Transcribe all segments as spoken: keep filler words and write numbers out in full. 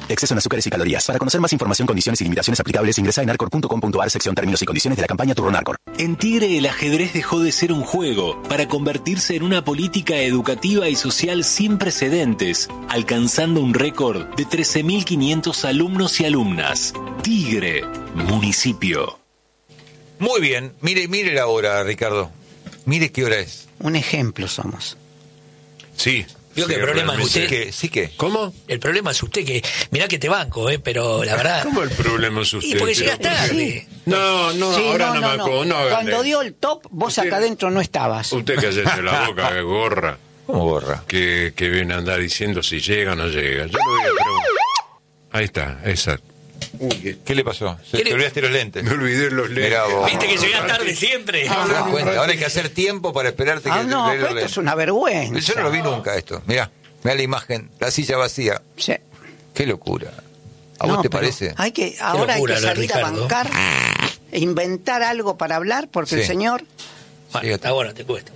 Exceso en azúcares y calorías. Para conocer más información, condiciones y limitaciones aplicables, ingresa en arcor punto com punto ar, sección términos y condiciones de la campaña Turno Narcor. En Tigre, el ajedrez dejó de ser un juego para convertirse en una política educativa y social sin precedentes, alcanzando un récord de trece mil quinientos alumnos y alumnas. Tigre, municipio. Muy bien, mire, mire la hora, Ricardo. Mire qué hora es. Un ejemplo somos. Sí. Digo que el problema es usted. Que, sí que. ¿Cómo? El problema es usted, que mirá que te banco, eh, pero la verdad. ¿Cómo el problema es usted? Y porque Pero, llegas tarde. No, no, Sí, ahora no, no, me no. acuerdo. No, Cuando hagan- dio el top, vos Usted- acá adentro no estabas. Usted cállese la boca, que gorra. ¿Cómo gorra? Que, que viene a andar diciendo si llega o no llega. Yo le voy a preguntar. Ahí está, exacto. Uy, ¿Qué le pasó? Se ¿Qué te le- olvidaste los lentes. me olvidé los lentes. Mirá vos. Viste que llegas tarde siempre. ¿Te das cuenta? Ahora hay que hacer tiempo para esperarte Ah, que no, te pero los esto lentes. es una vergüenza. Yo no lo vi nunca esto. Mirá, mirá la imagen, la silla vacía. Sí. Qué locura. ¿A No, vos te pero parece? Hay que, ahora locura hay que la de salir a Ricardo. bancar, e inventar algo para hablar, porque el Sí. señor... Bueno, Sí, está bueno, te cuesta.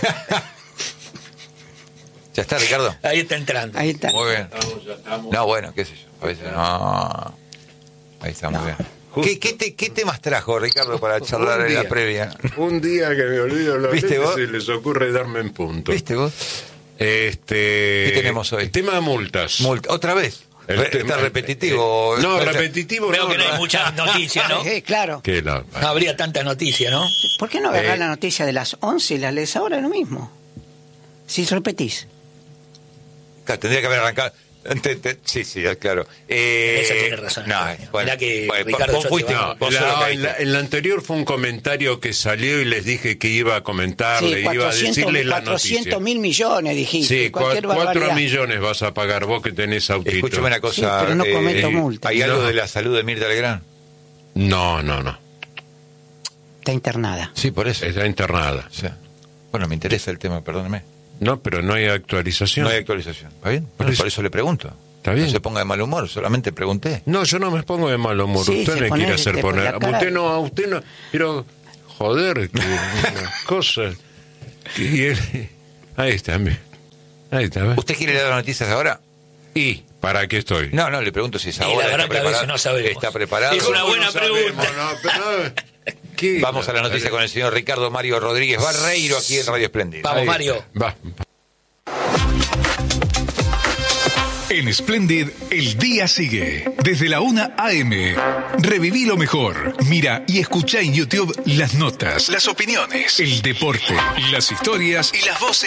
¿Ya está, Ricardo? Ahí está entrando. Ahí está. Muy bien. No, bueno, qué sé yo. A veces no. Ahí está, muy No. bien. ¿Qué, qué, te- ¿Qué temas trajo, Ricardo, para charlar Un en la día. previa? Un día que me olvido los ¿Viste lentes vos? y les ocurre darme en punto. ¿Viste vos? Este, ¿Qué tenemos hoy? Tema de multas. Multa. ¿Otra vez? El Re- tema- Está repetitivo. No, Está- repetitivo Veo no. que no hay no. muchas noticias, ¿no? Sí, claro. Que la- No habría tanta noticia, ¿no? ¿Por qué no agarrar Eh. la noticia de las once y la lees ahora lo mismo? Si repetís. Claro, tendría que haber arrancado. Te- te- sí, sí, claro. Eh, Esa tiene razón. No, bueno, Mirá que bueno, Ricardo, vos yo te fuiste, banco. No, vos la- solo el, caíste. el anterior fue un comentario que salió y les dije que iba a comentarle, Sí, iba a cuatrocientos decirles la cuatrocientos noticia. mil millones, dijiste. Sí, cua- cualquier cuatro barbaridad. millones vas a pagar vos que tenés autito. Escúchame una cosa. Sí, pero no cometo eh, multa. ¿Hay algo No. de la salud de Mirta Legrand? No, no, no. Está internada. Sí, por eso. Está internada. O sea, bueno, me interesa el tema, perdóneme. No, pero no hay actualización. No hay actualización. ¿Está bien? Por Bueno, eso- por eso le pregunto. Está bien. No se ponga de mal humor, solamente pregunté. No, yo no me pongo de mal humor. Sí, usted se me pone quiere hacer de- poner. la cara- Usted no, a usted no. Pero, joder, que unas cosas. Y él- ahí está, mire. Ahí está. ¿ves? ¿Usted quiere dar las noticias ahora? ¿Y para qué estoy? No, no, le pregunto si es Y la ahora. verdad ¿Está que a veces preparado? no sabemos. ¿Está preparado? Es una ¿Cómo buena no sabemos? pregunta. No, pero- ¿Qué? Vamos a la noticia con el señor Ricardo Mario Rodríguez Barreiro aquí en Radio Espléndido. Vamos, Ahí Mario. está. Va. En Splendid, el día sigue. Desde la una a eme. Reviví lo mejor. Mira y escucha en YouTube las notas, las opiniones, el deporte, las historias y las voces